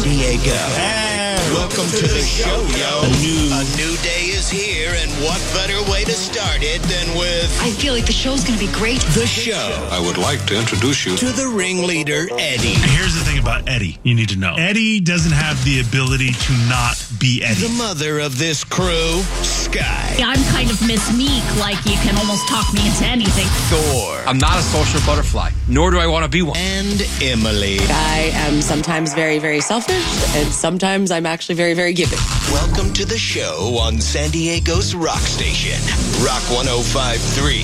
Diego. Hey, welcome to the show, yo. A new day is here, and what better way to start it than with I feel like the show's going to be great. the show. I would like to introduce you To the ringleader, Eddie. Here's the thing about Eddie you need to know. Eddie doesn't have the ability to not be The Eddie. mother of this crew, Sky. I'm kind of Miss Meek, like you can almost talk me into anything. Thor. I'm not a social butterfly, nor do I want to be one. And Emily. I am sometimes very, very selfish, and sometimes I'm actually very, very giving. Welcome to the show on San Diego's rock station, Rock 105.3.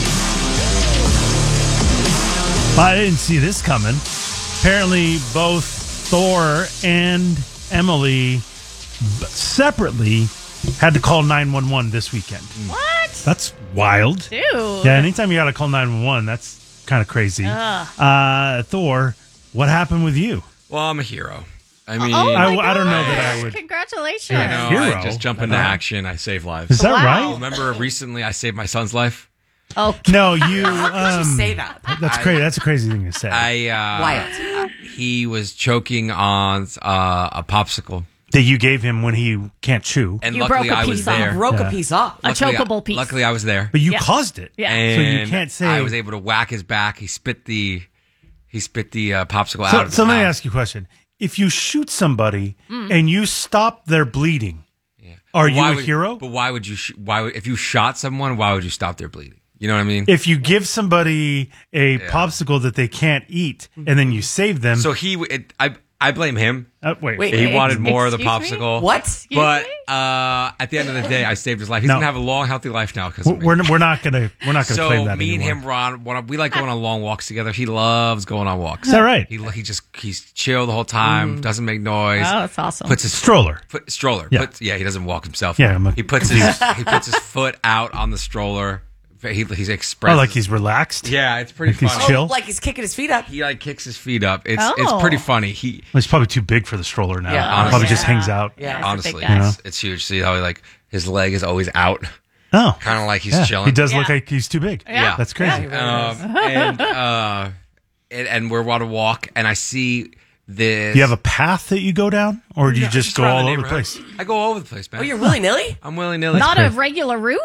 I didn't see this coming. Apparently, both Thor and Emily separately had to call 911 this weekend. What? That's wild. Dude. Yeah, anytime you got to call 911, that's kind of crazy. Thor, what happened with you? Well, I'm a hero. I mean, I don't know that I would. Congratulations. I Hero. just jump into action. I save lives. Is that Wow. right? Remember recently I saved my son's life? Okay. No, you. Say that. That's crazy. That's a crazy thing to say. Wyatt. He was choking on a popsicle. that you gave him when he can't chew, And You luckily broke a I was piece off. there. Broke a piece off. A chokeable piece. Luckily I was there. but you Yeah. caused it. Yeah. And So you can't say. I was able to whack his back. He spit the popsicle out So, of his so let me mouth. ask you a question. If you shoot somebody and you stop their bleeding, are you a hero? But why would you? If you shot someone, why would you stop their bleeding? You know what I mean? If you give somebody a popsicle that they can't eat and then you save them, So I blame him. wait, He wanted more of the Excuse me? popsicle. What? But at the end of the day, I saved his life. He's No. gonna have a long, healthy life now because of me. we're not gonna So claim that me anymore. and him, Ron, we like going on long walks together. He loves going on walks. Is that right? He's chill the whole time. Doesn't make noise. Oh, that's awesome. Puts his Stroller. stroller. Yeah. He doesn't walk himself. Yeah, he puts his foot out on the stroller. He's expressed. Oh, like he's relaxed. Yeah, it's pretty Like he's funny. chill? Oh, like he's kicking his feet up. He like kicks his feet up. It's Oh. pretty funny. Well, he's probably too big for the stroller now. Yeah, honestly. Probably just hangs out. Yeah. Honestly, guy. it's huge. See how his leg is always out, Oh, kind of like he's yeah. chilling. He does Yeah. look like he's too big. Yeah. That's crazy. And we're on a walk, and I see this. You have a path that you go down, or do you just go around all over the neighborhood. place? I go all over the place, man. Oh, you're willy-nilly? I'm willy-nilly. Not a regular route?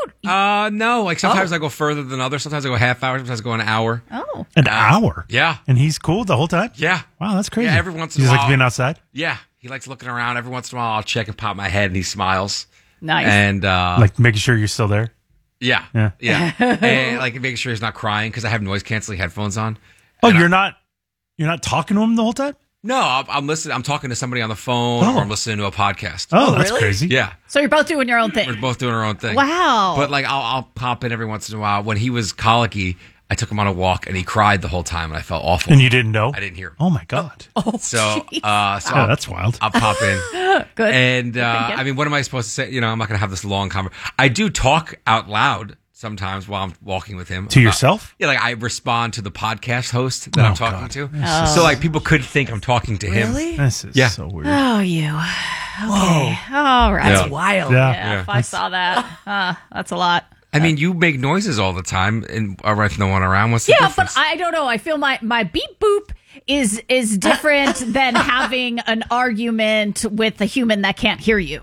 No. Like sometimes Oh. I go further than others. Sometimes I go half hour. Sometimes I go an hour. Oh. An hour. Yeah. And he's cool the whole time. Yeah. Wow, that's crazy. Yeah, every once in He's a like while. being outside. Yeah. He likes looking around. Every once in a while, I'll check and pop my head, and he smiles. Nice. And Like making sure you're still there. yeah, Yeah. and like making sure he's not crying because I have noise canceling headphones on. Oh, And you're not talking to him the whole time? No, I'm listening. I'm talking to somebody on the phone, Oh. or I'm listening to a podcast. Oh, that's really? crazy. Yeah, So you're both doing your own we're thing. both doing our own thing. Wow. But like I'll pop in every once in a while. When he was colicky, I took him on a walk, and he cried the whole time, and I felt awful. And you didn't know? I didn't hear him. Oh my god. So Yeah, that's wild. I'll pop in. Good. And Good. I mean, what am I supposed to say? You know, I'm not going to have this long conversation. I do talk out loud sometimes while I'm walking with him. To yourself? Yeah, like I respond to the podcast host that I'm Oh, talking God. to. So like people could think I'm talking to him. Really? This is Yeah. so weird. Oh, you. Okay. All right. Yeah. Wild. Yeah, if I saw that, that's a lot. I mean, you make noises all the time, and with no one around. What's the Yeah, difference? but I don't know. I feel my beep boop is different than having an argument with a human that can't hear you.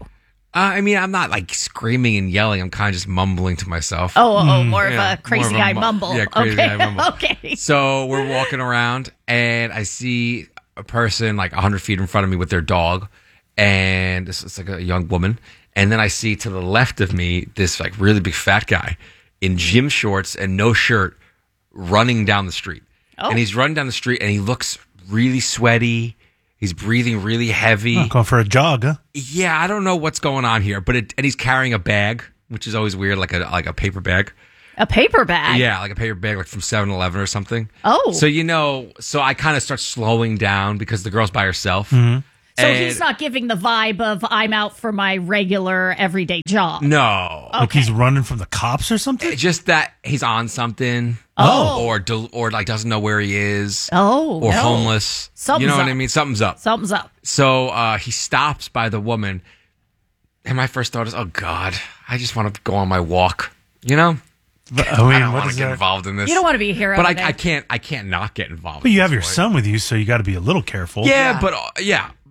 I mean, I'm not like screaming and yelling. I'm kind of just mumbling to myself. More of Yeah, a crazy more of a guy mumble. Yeah, crazy okay. guy mumble. Okay. So we're walking around, and I see a person like 100 feet in front of me with their dog, and it's like a young woman. And then I see to the left of me this like really big fat guy in gym shorts and no shirt running down the street. And he's running down the street, and he looks really sweaty. He's breathing really heavy. Oh, going for a jog, huh? Yeah, I don't know what's going on here, but and he's carrying a bag, which is always weird, like a paper bag. A paper bag. Yeah, like a paper bag, like from 7-Eleven or something. Oh. So I kind of start slowing down because the girl's by herself. Mm-hmm. So And- he's not giving the vibe of I'm out for my regular everyday job. No, Like he's running from the cops or something? just that he's on something. Oh. or like doesn't know where he is. Oh, or no. homeless. Something's you know what I up. mean? Something's up. Something's up. So he stops by the woman, and my first thought is, "Oh God, I just want to go on my walk." You know, But, I what don't want is to get that? involved in this. You don't want to be a hero. but today. I can't not get involved. But you in have this your way. son with you, so you got to be a little careful. Yeah, but yeah.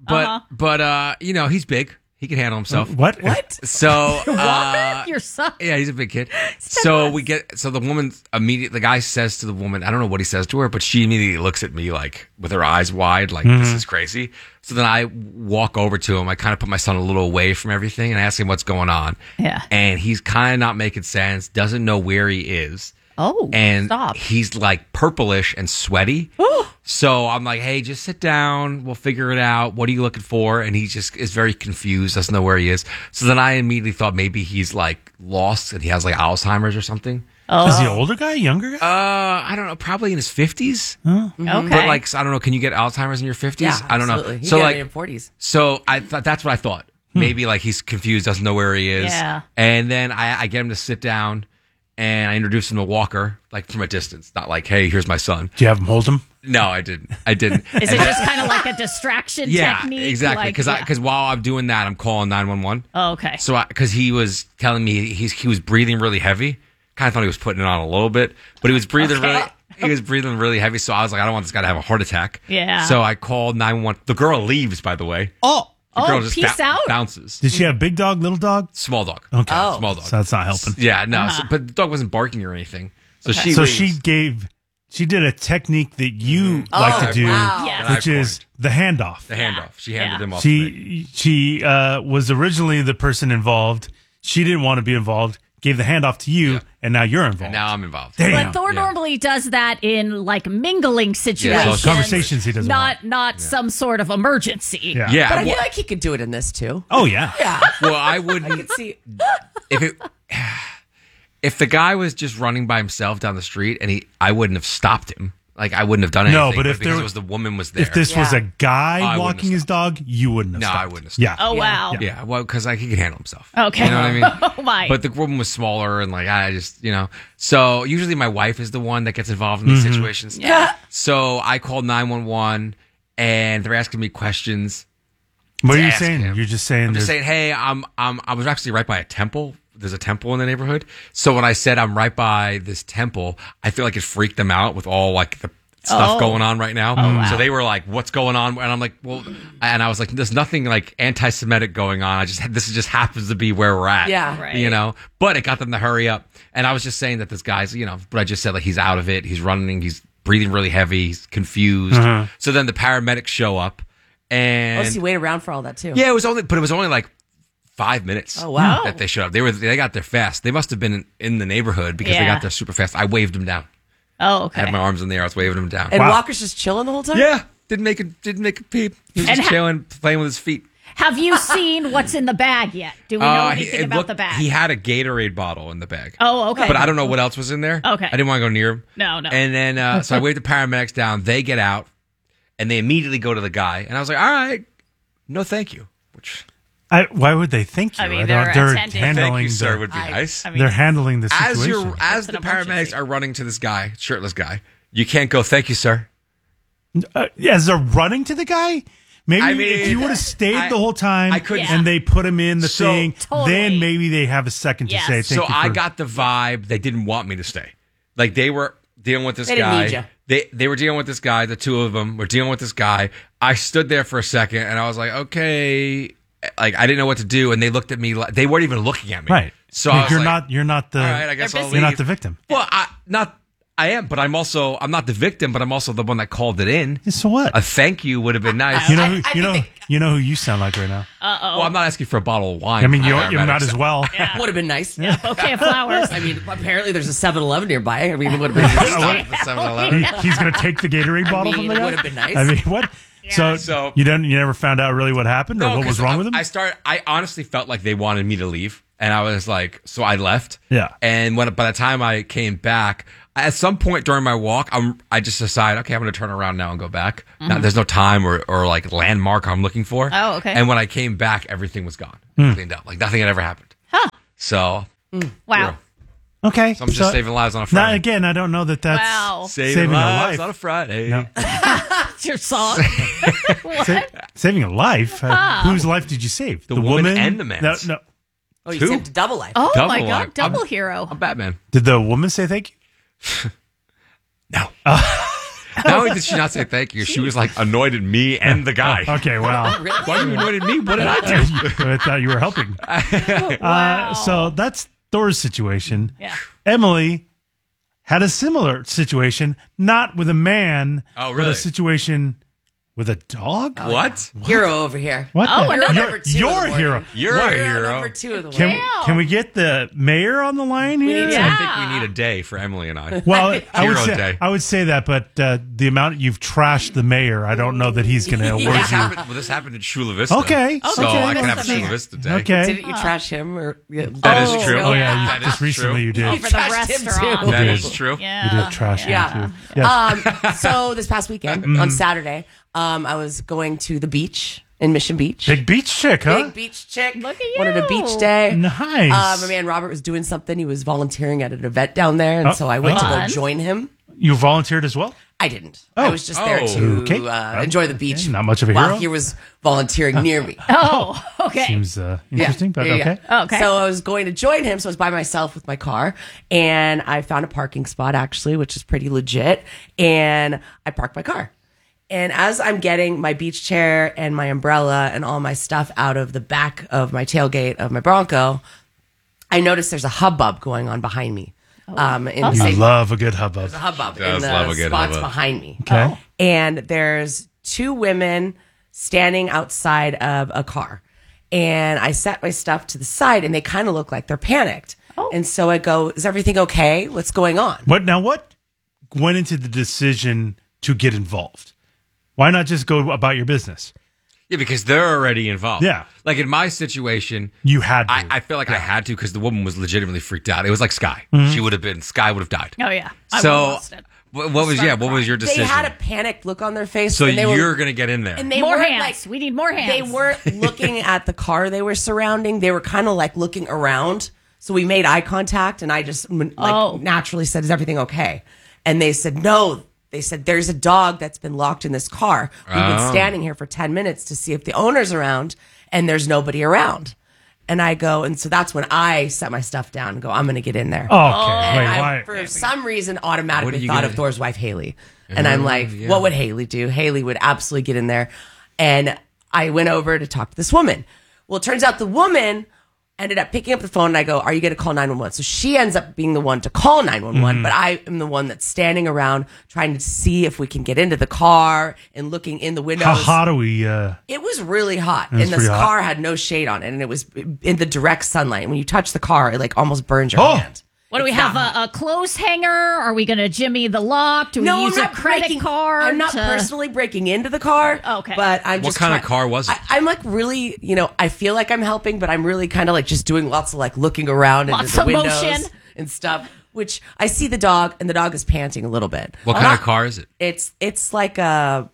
But you know, he's big. He can handle himself. What? So Your son. yeah, he's a big kid. So the woman the guy says to the woman, I don't know what he says to her, but she immediately looks at me like with her eyes wide, like this is crazy. So then I walk over to him. I kind of put my son a little away from everything and ask him what's going on. Yeah. And he's kind of not making sense, doesn't know where he is. Oh, And stop. he's like purplish and sweaty. So I'm like, hey, just sit down. We'll figure it out. What are you looking for? And he just is very confused, doesn't know where he is. So then I immediately thought maybe he's like lost and he has like Alzheimer's or something. Is he an older guy, younger guy? I don't know, probably in his 50s. Okay. But like, I don't know, can you get Alzheimer's in your 50s? Yeah, I don't know. absolutely. So You get like, it in 40s. so I thought that's what I thought. Maybe like he's confused, doesn't know where he is. Yeah. And then I get him to sit down and I introduce him to Walker, like from a distance, not like, hey, here's my son. Do you have him hold him? No, I didn't. I didn't. Is it just kind of like a distraction Yeah, technique? exactly. Like, Because while I'm doing that, I'm calling 911. Oh, okay. So because he was telling me he was breathing really heavy. Kind of thought he was putting it on a little bit, but he was breathing really heavy. So I was like, I don't want this guy to have a heart attack. Yeah. So I called 911. The girl leaves, by the way. Oh. The girl just peace out. bounces. Did she have big dog, little dog? Small dog. Okay. Small dog. So that's not helping. Yeah, no. But the dog wasn't barking or anything. So she So leaves. she did a technique that you like to do, wow. Yeah. which is the handoff. the handoff. She handed him off to me. She was originally the person involved. She didn't want to be involved. Gave the handoff to you, and now you're involved. And now I'm involved. Damn. But Thor normally does that in like mingling situations. Conversations he doesn't not some sort of emergency. Yeah. Yeah. But I well, feel like he could do it in this too. Oh yeah. Yeah. well, I wouldn't. I could see. If the guy was just running by himself down the street and I wouldn't have stopped him. Like I wouldn't have done anything. No, but if because there it was the woman was there. If this was a guy I wouldn't walking have his dog, you wouldn't have No, stopped. I wouldn't have stopped. Yeah. Oh, wow. yeah, well, because like he could handle himself. Okay. You know what I mean? Oh, my. But the woman was smaller and like I just So usually my wife is the one that gets involved in these situations. Yeah. So I called 911 and they're asking me questions. What are you ask saying? him. You're just saying. I'm just there's- saying, hey, I was actually right by a temple. There's a temple in the neighborhood. So when I said I'm right by this temple, I feel like it freaked them out with all like the stuff going on right now. wow. So they were like, what's going on? And I'm like, well, and I was like, there's nothing like anti-Semitic going on. This just happens to be where we're at. Yeah. Right. But it got them to hurry up. And I was just saying that this guy's, but I just said like he's out of it. He's running. He's breathing really heavy. He's confused. So then the paramedics show up and Oh, so you wait around for all that too. yeah, it was only like 5 minutes. Oh, wow. That they showed up. They got there fast. They must have been in the neighborhood because they Yeah. got there super fast. I waved them down. Oh, I okay. had my arms in the air. I was waving them down. And Wow. Walker's just chilling the whole time. Yeah, didn't make a peep. He was And just chilling, playing with his feet. Have you seen what's in the bag yet? Do we know anything about the bag? He had a Gatorade bottle in the bag. Oh, okay. But I don't know what else was in there. Okay. I didn't want to go near him. No. And then, so I waved the paramedics down. They get out, and they immediately go to the guy. And I was like, all right, no thank you. Which, why would they thank you? I mean, don't- they're attending. handling thank you, sir, the, would be nice. I mean, they're handling the As situation. as the an paramedics emergency. are running to this guy, shirtless guy, you can't go, thank you, sir. As they're running to the guy, maybe I mean, if you would have stayed the whole time, I couldn't- and they put him in the So- thing, Totally. then maybe they have a second to Yes. say thank So you. I for- got the vibe they didn't want me to stay. Like they were dealing with this They didn't guy. need ya. They were dealing with this guy. The two of them were dealing with this guy. I stood there for a second and I was like, okay, like I didn't know what to do. And they looked at me like they weren't even looking at me. right. So I was you're like, not the all right, I guess I'll busy. you're leave. not the victim. Well, I am, but I'm not the victim, but I'm also the one that called it in. So what? A thank you would have been nice. You know, I you know who you sound like right now. Well, I'm not asking for a bottle of wine. I mean, from you the might paramedics. as well. Would have been nice. Okay, flowers. I mean, apparently there's a 7-Eleven nearby. I mean, it would have been nice. Stop at 7-Eleven. He's going to take the Gatorade bottle mean, from the it guy. would have been nice. I mean, what? So So- you never found out really what happened or what was 'cause wrong with him? I honestly felt like they wanted me to leave, and I was like, so I left. Yeah. And by the time I came back, at some point during my walk, I just decided, okay, I'm going to turn around now and go back. Now, there's no time or like landmark I'm looking for. Oh, okay. And when I came back, everything was gone, cleaned up, like nothing had ever happened. Huh. So, Wow. Okay, so I'm just saving lives on a Now Friday. again, I don't know that that's Wow. saving a life. on a Friday. No. That's your song. Saving a life. Whose life did you save? The woman and the man's. No. Oh, you Two? saved a double life. Oh, Double my God. life. Double I'm- hero. I'm Batman. Did the woman say thank you? No. Not only did she not say thank you, she was like annoyed at me and the guy. Okay, well. Why are you annoyed at me? What did I do? I thought you were helping. So that's Thor's situation. Yeah. Emily had a similar situation, not with a man, Oh, but really? a situation with a dog. What? Hero over here. What? Oh, the- another number two You're in the a morning. hero. You're a Hero hero. number 2 of the morning. Can we get the mayor on the line here? Yeah. I think we need a day for Emily and I. Well, Hero day. I would say that, but the amount you've trashed the mayor, I don't know that he's going to award This happened in Chula Vista. Okay. So Okay. I can have a That's Chula Vista day. you. Okay. Didn't you trash him? Or That is true. Oh yeah, That just is recently true. you did. For the trashed him, restaurant. too. That did. is true. Yeah. You did trash him Yeah. too. Yes. So this past weekend on Saturday, I was going to the beach in Mission Beach. Big beach chick, huh? Big beach chick. Look at you. Wanted a beach day. Nice. My man Robert was doing something. He was volunteering at an event down there, and so I went to go Fun. join him. You volunteered as well? I didn't. I was just there Oh. to Okay. enjoy the beach. Not much of a while hero. he was volunteering near me. Oh, okay. Seems interesting, but Yeah, yeah. okay. Okay. So I was going to join him. So I was by myself with my car, and I found a parking spot actually, which is pretty legit. And I parked my car. And as I'm getting my beach chair and my umbrella and all my stuff out of the back of my tailgate of my Bronco, I noticed there's a hubbub going on behind me. In the You same love a good hubbub. hubbub Does in the love a good spots hubbub. behind me. Okay. And there's 2 women standing outside of a car. And I set my stuff to the side and they kind of look like they're panicked. And so I go, is everything okay? What's going on? What went into the decision to get involved? Why not just go about your business? Yeah, because they're already involved. Yeah. Like in my situation, You had to. I feel like I had to because the woman was legitimately freaked out. It was like Sky. Mm-hmm. She would have been, Sky would have died. Oh, yeah. I So, would've lost it. what was your decision? They had a panicked look on their face. So and they you're were, going to get in there. and they More weren't hands. We need more hands. They weren't looking at the car they were surrounding. They were kind of like looking around. So we made eye contact, and I just naturally said, "Is everything okay?" And they said, "No." They said, "There's a dog that's been locked in this car. We've been standing here for 10 minutes to see if the owner's around, and there's nobody around." And I go, and so that's when I set my stuff down and go, "I'm going to get in there." Okay. And Wait, I, why? for some reason, What are automatically you thought gonna- of Thor's wife, Haley. And I'm like, what would Haley do? Haley would absolutely get in there. And I went over to talk to this woman. Well, it turns out the woman ended up picking up the phone, and I go, "Are you going to call 911?" So she ends up being the one to call 911, but I am the one that's standing around trying to see if we can get into the car and looking in the windows. How hot are we? It was really hot, was and this pretty hot. car had no shade on it, and it was in the direct sunlight. When you touch the car, it like almost burns your Oh. hand. What do we It's have? that hot. A clothes hanger? Are we going to jimmy the lock? Do we use a credit card? I'm not to- personally breaking into the car. Okay. But I'm What just kind of try- car was it? I'm like really, I feel like I'm helping, but I'm really kind of like just doing lots of like looking around Lots into the of windows motion. and stuff. Which I see the dog, and the dog is panting a little bit. What kind of car is it? It's like a.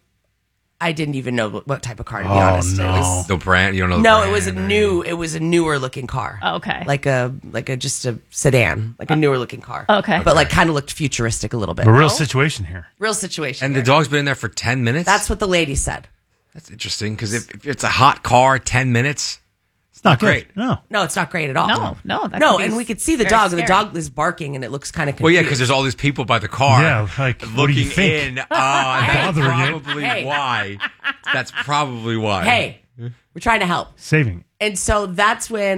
I didn't even know what type of car, to be Oh, honest. no. It was, The brand? You don't know the no, brand? it was a newer looking car. Okay. Like a just a sedan, like a newer looking car. Okay. But like kind of looked futuristic a little bit. a real situation here. Real situation. And the here. dog's been in there for 10 minutes? That's what the lady said. That's interesting because if it's a hot car, 10 minutes, It's not great. Good. No. No, it's not great at all. No, that no, could be and we could see the very dog, and the scary. dog is barking, and it looks kind of well, confused. yeah, because there's all these people by the car. Yeah, like, what do you looking think? in. That's Bothering it. probably Hey. why. That's probably why. Hey, we're trying to help. Saving. And so that's when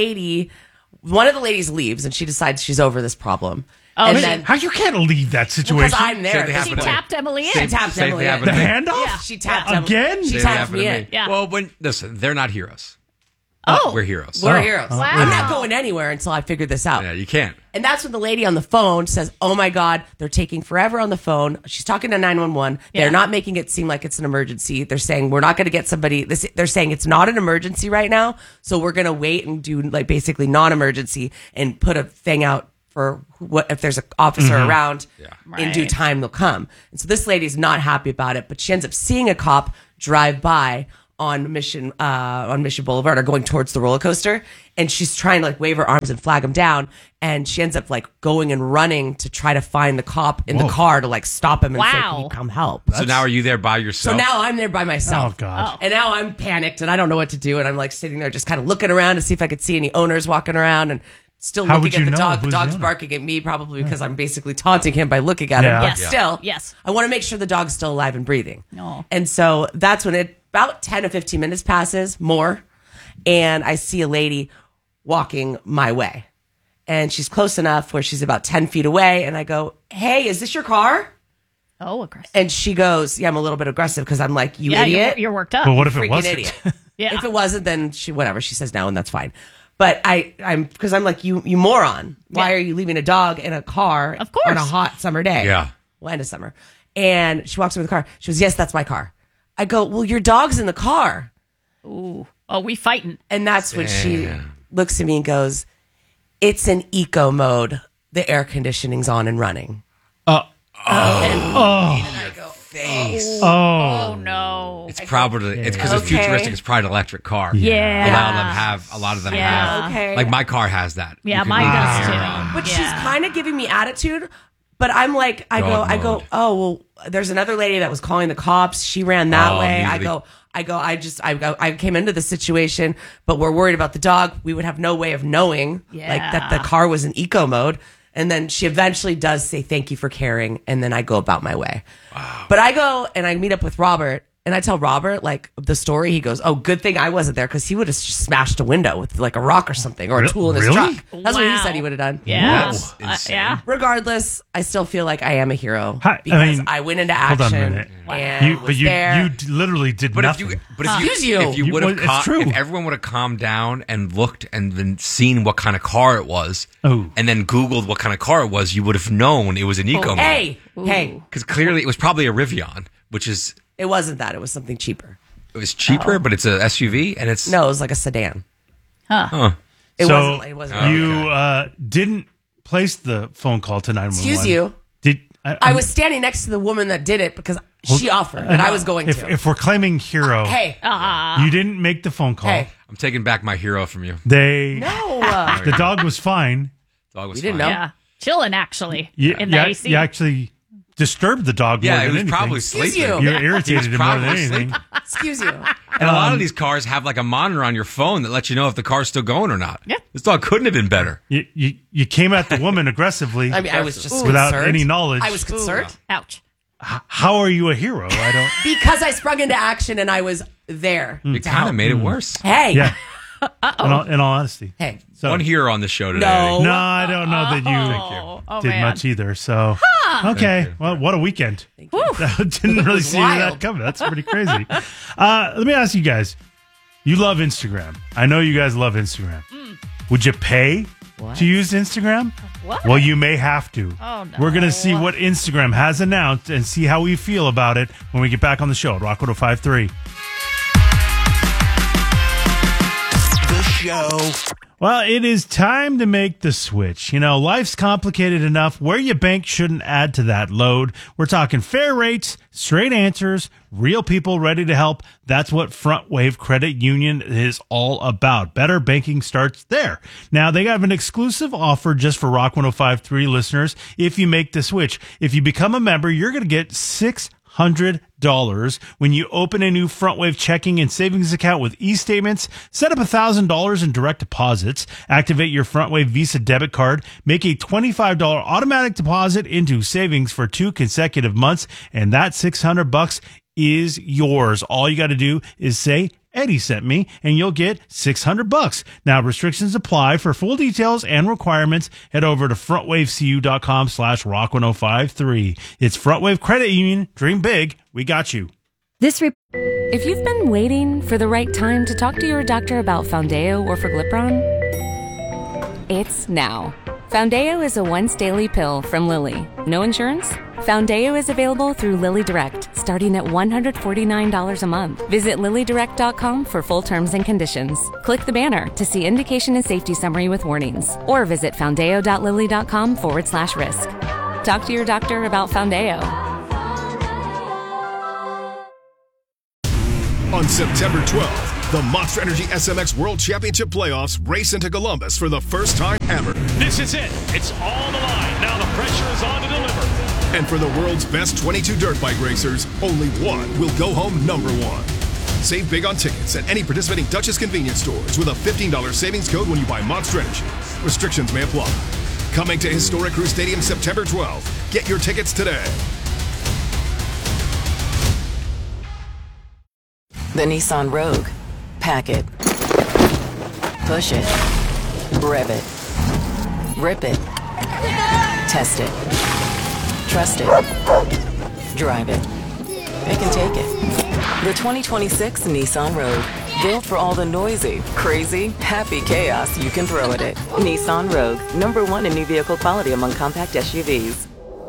one of the ladies leaves, and she decides she's over this problem. And then How you can't leave that situation? because I'm there, Said they because have She it. tapped Emily in. she tapped Say Emily they in. have the it. handoff? Yeah. She tapped Yeah. Emily. Again? She Say tapped happened me to in. Yeah. Well, listen, they're not heroes. Oh. We're heroes. We're heroes. Wow. I'm not going anywhere until I figure this out. Yeah, you can't. And that's when the lady on the phone says, "Oh my God, they're taking forever on the phone." She's talking to 911. Yeah. They're not making it seem like it's an emergency. They're saying, "We're not going to get somebody." They're saying it's not an emergency right now. So we're going to wait and do like basically non-emergency and put a thing out for what if there's an officer around in due Right. time, they'll come. And so this lady's not happy about it, but she ends up seeing a cop drive by on Mission Boulevard or going towards the roller coaster, and she's trying to like wave her arms and flag him down, and she ends up like going and running to try to find the cop in the car to like stop him and say, Wow. "Can you come help?" So now are you there by So yourself? now I'm there by myself. Oh, God. And now I'm panicked and I don't know what to do, and I'm like sitting there just kind of looking around to see if I could see any owners walking around, and still How would looking you at the know dog. The who's dog's the owner? barking at me probably because I'm basically taunting him by looking at him. Yeah. But Yes. still, Yes. I want to make sure the dog's still alive and breathing. No. And so that's when about 10 to 15 minutes passes, more, and I see a lady walking my way. And she's close enough where she's about 10 feet away. And I go, hey, is this your car? Oh, aggressive. And she goes, yeah, I'm a little bit aggressive because I'm like, you Yeah, idiot. you're worked up. But what if it Freaking wasn't? idiot. Yeah. If it wasn't, then whatever. She says no, and that's fine. But I'm like, you moron. Why Yeah. are you leaving a dog in a car Of course. on a hot summer day? Yeah. Well, end of summer. And she walks over to the car. She goes, yes, that's my car. I go, well, your dog's in the car. Ooh. Oh, we fighting. And that's when she looks at me and goes, it's in eco mode. The air conditioning's on and running. Face. Oh, no. It's probably it's because it's Okay. futuristic. It's probably an electric car. Yeah. A lot of them Yeah. have. Okay. Like my car has that. Yeah, You can mine leave does the too. air on. But Yeah. she's kind of giving me attitude. But I'm like, I Dog go, mode. oh, well, there's another lady that was calling the cops. She ran that Oh, way. usually- I came into the situation, but we're worried about the dog. We would have no way of knowing like that the car was in eco mode. And then she eventually does say, thank you for caring. And then I go about my way. Wow. But I go and I meet up with Robert. And I tell Robert, like, the story. He goes, oh, good thing I wasn't there because he would have just smashed a window with, like, a rock or something or a tool in his Really? truck. That's what he Wow. said he would have done. Yeah. That's insane. Yeah. Regardless, I still feel like I am a hero Hi- I because mean, I went into hold on a action minute. and was there. Literally did But nothing. Excuse you. if you You- would have, well, it's true. if everyone would have calmed down and looked and then seen what kind of car it was, Oh. and then Googled what kind of car it was, you would have known it was an eco. Hey, because clearly it was probably a Rivian, which is it wasn't that. It was something cheaper. it was cheaper, but it's a SUV and it's No, it was like a sedan. Huh. It so wasn't. It wasn't. you didn't place the phone call to 911. Excuse you. Did I was standing next to the woman that did it because she offered, and I was going if, to. If we're claiming hero, Hey, you didn't make the phone call. hey, I'm taking back my hero from you. They no. the dog was fine. Dog was We didn't fine. know. Yeah. Chilling, actually. You, in the you, AC. you actually disturbed the dog more Yeah, than it was anything. probably Excuse sleeping. you. You irritated him more than probably anything. Excuse you. And a lot of these cars have like a monitor on your phone that lets you know if the car's still going or not. Yeah. This dog couldn't have been better. You came at the woman aggressively. I mean, I was just Without concerned. any knowledge. I was concerned Ouch. How are you a hero? I don't. because I sprung into action and I was there. It kind of made it worse. Hey, Yeah. In all honesty. hey. So, One hero on the show today. No. No, I don't know that Oh, you oh, did man. much either. So, okay. Well, what a weekend. Didn't really see that wild. coming. That's pretty crazy. Let me ask you guys. You love Instagram. I know you guys love Instagram. Would you pay to use Instagram? What? Well, you may have to. Oh, no. We're going to see what Instagram has announced and see how we feel about it when we get back on the show at Rock 105.3. The show. Well, it is time to make the switch. You know, life's complicated enough. Where you bank shouldn't add to that load. We're talking fair rates, straight answers, real people ready to help. That's what Front Wave Credit Union is all about. Better banking starts there. Now, they have an exclusive offer just for Rock 105.3 listeners if you make the switch. If you become a member, you're going to get $600 when you open a new Front Wave checking and savings account with e-statements. Set up $1,000 in direct deposits, activate your Front Wave Visa debit card, make a $25 automatic deposit into savings for 2 consecutive months, and that $600 is yours. All you got to do is say Eddie sent me, and you'll get $600. Now, restrictions apply. For full details and requirements, head over to frontwavecu.com/rock1053. It's Front Wave Credit Union. Dream big. We got you. If you've been waiting for the right time to talk to your doctor about Foundeo or Forglipron, it's now. Foundeo is a once-daily pill from Lilly. No insurance? Foundeo is available through Lilly Direct, starting at $149 a month. Visit LillyDirect.com for full terms and conditions. Click the banner to see indication and safety summary with warnings, or visit foundeo.lilly.com/risk. Talk to your doctor about Foundeo. On September 12th, the Monster Energy SMX World Championship Playoffs race into Columbus for the first time ever. This is it. It's all on the line. Now the pressure is on to deliver. And for the world's best 22 dirt bike racers, only one will go home number one. Save big on tickets at any participating Duchess convenience stores with a $15 savings code when you buy Monster Energy. Restrictions may apply. Coming to Historic Crew Stadium September 12th. Get your tickets today. The Nissan Rogue. Pack it. Push it. Rev it. Rip it. Test it. Trust it. Drive it. It can take it. The 2026 Nissan Rogue. Built for all the noisy, crazy, happy chaos you can throw at it. Nissan Rogue. #1 in new vehicle quality among compact SUVs.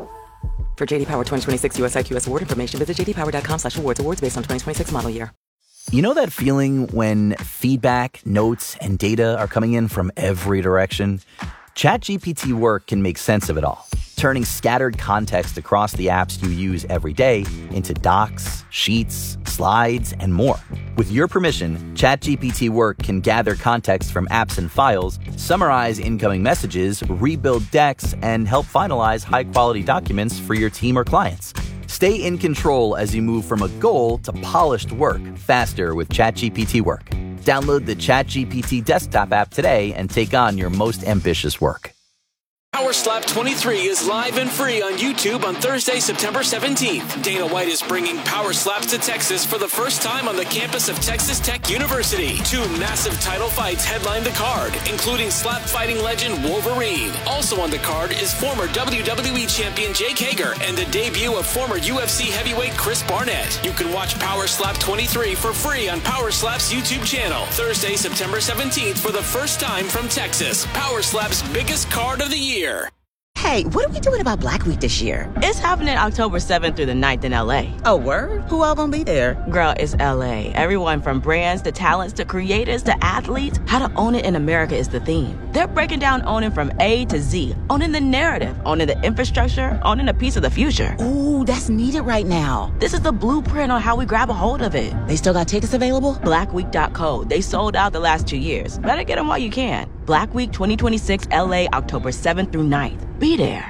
For JD Power 2026 US IQS award information, visit jdpower.com/awards. Awards based on 2026 model year. You know that feeling when feedback, notes, and data are coming in from every direction? ChatGPT Work can make sense of it all, turning scattered context across the apps you use every day into docs, sheets, slides, and more. With your permission, ChatGPT Work can gather context from apps and files, summarize incoming messages, rebuild decks, and help finalize high-quality documents for your team or clients. Stay in control as you move from a goal to polished work faster with ChatGPT Work. Download the ChatGPT desktop app today and take on your most ambitious work. Power Slap 23 is live and free on YouTube on Thursday, September 17th. Dana White is bringing Power Slaps to Texas for the first time on the campus of Texas Tech University. 2 massive title fights headline the card, including slap fighting legend Wolverine. Also on the card is former WWE champion Jake Hager and the debut of former UFC heavyweight Chris Barnett. You can watch Power Slap 23 for free on Power Slap's YouTube channel. Thursday, September 17th for the first time from Texas. Power Slap's biggest card of the year. Hey, what are we doing about Black Week this year? It's happening October 7th through the 9th in LA. Oh, word? Who all gonna be there? Girl, it's LA. Everyone from brands to talents to creators to athletes. How to own it in America is the theme. They're breaking down owning from A to Z. Owning the narrative, owning the infrastructure, owning a piece of the future. Ooh, that's needed right now. This is the blueprint on how we grab a hold of it. They still got tickets available? Blackweek.co. They sold out the last 2 years. Better get them while you can. Black Week 2026 LA, October 7th through 9th. Be there.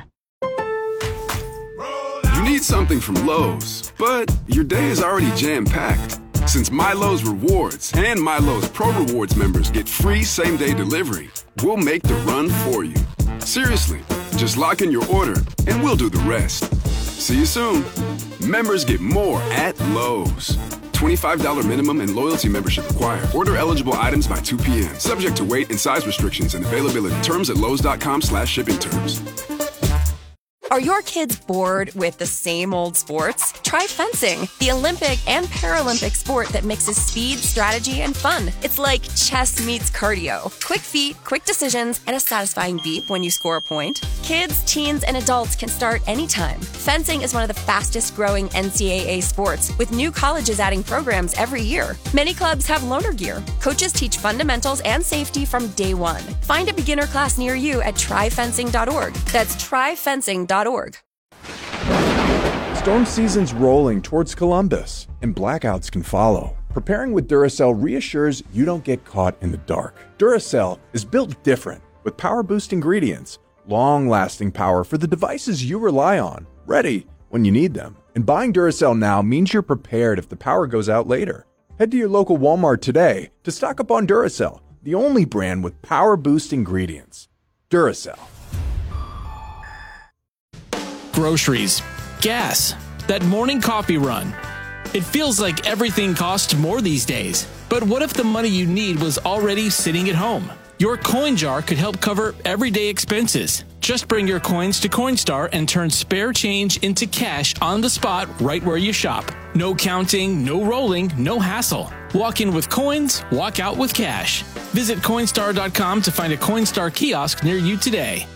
You need something from Lowe's, but your day is already jam-packed. Since MyLowe's Rewards and MyLowe's Pro Rewards members get free same-day delivery, we'll make the run for you. Seriously, just lock in your order and we'll do the rest. See you soon. Members get more at Lowe's. $25 minimum and loyalty membership required. Order eligible items by 2 p.m. Subject to weight and size restrictions and availability. Terms at lowes.com/shipping terms. Are your kids bored with the same old sports? Try fencing, the Olympic and Paralympic sport that mixes speed, strategy, and fun. It's like chess meets cardio. Quick feet, quick decisions, and a satisfying beep when you score a point. Kids, teens, and adults can start anytime. Fencing is one of the fastest growing NCAA sports, with new colleges adding programs every year. Many clubs have loaner gear. Coaches teach fundamentals and safety from day one. Find a beginner class near you at tryfencing.org. That's tryfencing.org. Storm season's rolling towards Columbus, and blackouts can follow. Preparing with Duracell reassures you don't get caught in the dark. Duracell is built different, with power-boost ingredients, long-lasting power for the devices you rely on, ready when you need them. And buying Duracell now means you're prepared if the power goes out later. Head to your local Walmart today to stock up on Duracell, the only brand with power-boost ingredients. Duracell. Groceries, gas, that morning coffee run. It feels like everything costs more these days. But what if the money you need was already sitting at home? Your coin jar could help cover everyday expenses. Just bring your coins to Coinstar and turn spare change into cash on the spot right where you shop. No counting, no rolling, no hassle. Walk in with coins, walk out with cash. Visit Coinstar.com to find a Coinstar kiosk near you today.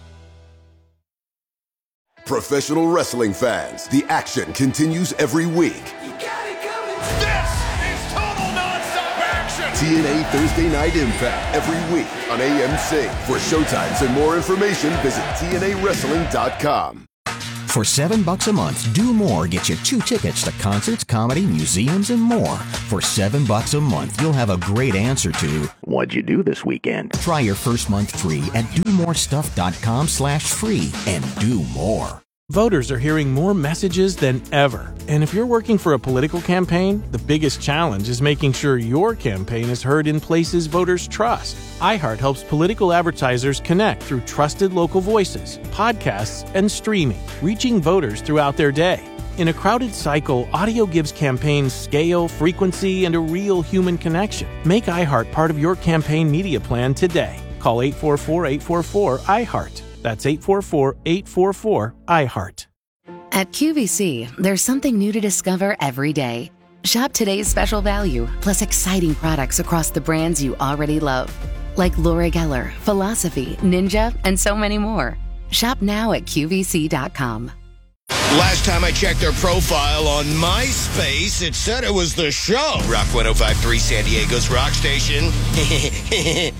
Professional wrestling fans, the action continues every week. This is total nonstop action. TNA Thursday Night Impact every week on AMC. For showtimes and more information, visit TNAWrestling.com. For $7 a month, Do More gets you 2 tickets to concerts, comedy, museums, and more. For $7 a month, you'll have a great answer to, what'd you do this weekend? Try your first month free at DoMoreStuff.com/free and do more. Voters are hearing more messages than ever. And if you're working for a political campaign, the biggest challenge is making sure your campaign is heard in places voters trust. iHeart helps political advertisers connect through trusted local voices, podcasts, and streaming, reaching voters throughout their day. In a crowded cycle, audio gives campaigns scale, frequency, and a real human connection. Make iHeart part of your campaign media plan today. Call 844-844-iHeart. That's 844-844-iHeart. At QVC, there's something new to discover every day. Shop today's special value, plus exciting products across the brands you already love. Like Laura Geller, Philosophy, Ninja, and so many more. Shop now at QVC.com. Last time I checked their profile on MySpace, it said it was the show. Rock 105.3, San Diego's rock station.